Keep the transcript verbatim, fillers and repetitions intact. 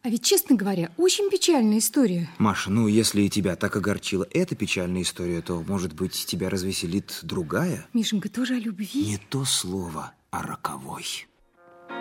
А ведь, честно говоря, очень печальная история. Маша, ну, если и тебя так огорчила эта печальная история, то, может быть, тебя развеселит другая? Мишенька, тоже о любви? Не то слово, а роковой.